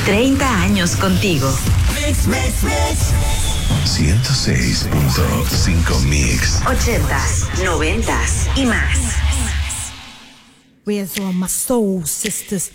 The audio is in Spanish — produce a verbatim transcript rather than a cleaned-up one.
treinta años contigo. Mix, mix, mix. ciento seis punto cinco Mix. ochentas, noventas y más. Where's all my soul sisters?